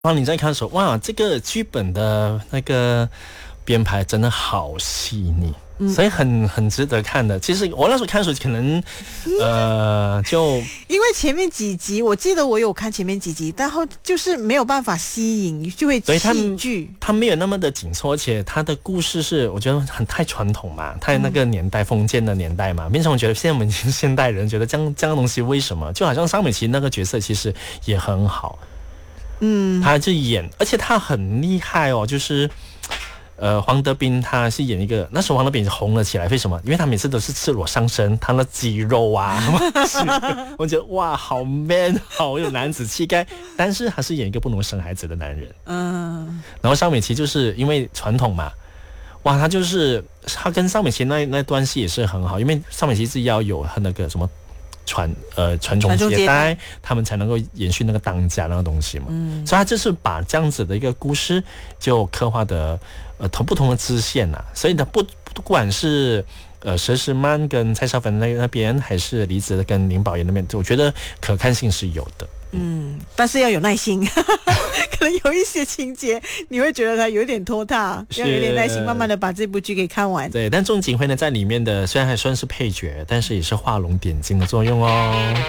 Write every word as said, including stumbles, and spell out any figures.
哇，你在看的时候，哇，这个剧本的那个编排真的好细腻。所以很很值得看的。其实我那时候看的时候，可能呃，就因为前面几集，我记得我有看前面几集，然后就是没有办法吸引，就会弃剧。 它没有那么的紧凑，而且它的故事是我觉得很太传统嘛，太那个年代，封建的年代嘛。变成我觉得现在我们现代人觉得这样这样的东西为什么？就好像尚美琪那个角色其实也很好，嗯，他就演，而且他很厉害哦，就是。呃，黄德斌他是演一个，那时候黄德斌红了起来，为什么？因为他每次都是赤裸上身，他那肌肉啊，我觉得哇，好 man， 好有男子气概。但是他是演一个不能生孩子的男人，嗯。然后尚美琪就是因为传统嘛，哇，他就是他跟尚美琪那那段戏也是很好，因为尚美琪是要有那个什么。传呃传宗接代，他们才能够延续那个当家那个东西嘛。嗯，所以他就是把这样子的一个故事就刻画的呃同不同的支线呐、啊，所以呢不不管是呃佘诗曼跟蔡少芬那那边，还是李子跟林保怡那边，我觉得可看性是有的。 嗯，但是要有耐心，可能有一些情节你会觉得它有点拖沓，要有点耐心，慢慢的把这部剧给看完。 对，但钟景辉呢在里面的虽然还算是配角，但是也是画龙点睛的作用哦。